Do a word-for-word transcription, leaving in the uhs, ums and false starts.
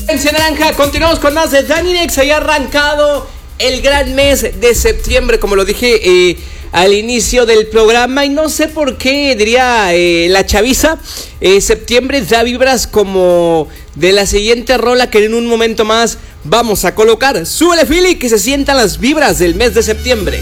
En Naranja, continuamos con más de Dani Nex. Había arrancado el gran mes de septiembre, como lo dije eh, al inicio del programa, y no sé por qué, diría eh, la chaviza, eh, septiembre da vibras como de la siguiente rola que en un momento más vamos a colocar. Súbele, Philly, que se sientan las vibras del mes de septiembre.